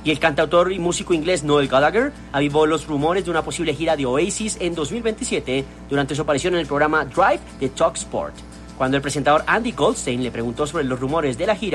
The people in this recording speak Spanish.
Y el cantautor y músico inglés Noel Gallagher avivó los rumores de una posible gira de Oasis en 2027 durante su aparición en el programa Drive de TalkSport. Cuando el presentador Andy Goldstein le preguntó sobre los rumores de la gira,